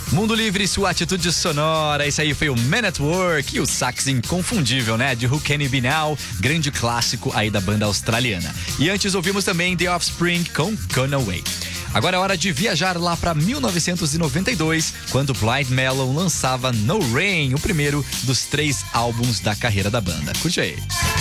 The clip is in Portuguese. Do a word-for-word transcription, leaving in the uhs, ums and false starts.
Mundo Livre, sua atitude sonora. Esse aí foi o Man at Work e o sax inconfundível, né? De Who Can It Be Now, grande clássico aí da banda australiana. E antes ouvimos também The Offspring com Conaway. Agora é hora de viajar lá para mil novecentos e noventa e dois, quando Blind Melon lançava No Rain, o primeiro dos três álbuns da carreira da banda. Curte aí.